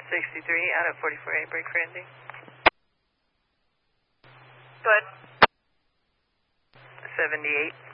63 out of 44A, break for ending. Good. 78.